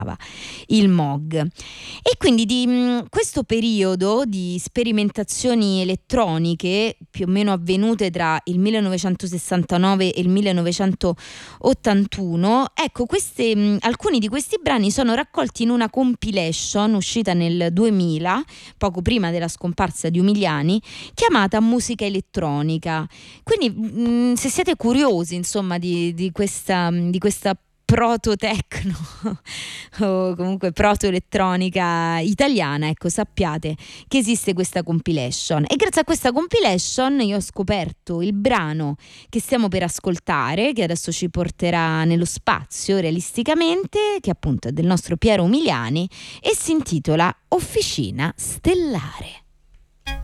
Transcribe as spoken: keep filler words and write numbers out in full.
il Moog. E quindi di mh, questo periodo di sperimentazioni elettroniche più o meno avvenute tra il millenovecentosessantanove e il millenovecentottantuno, ecco, queste, mh, alcuni di questi brani sono raccolti in una compilation uscita nel duemila, poco prima della scomparsa di Umiliani, chiamata Musica elettronica. Quindi mh, se siete curiosi insomma di, di questa di questa proto-techno o comunque proto-elettronica italiana, ecco, sappiate che esiste questa compilation, e grazie a questa compilation io ho scoperto il brano che stiamo per ascoltare, che adesso ci porterà nello spazio realisticamente, che appunto è del nostro Piero Umiliani e si intitola Officina Stellare.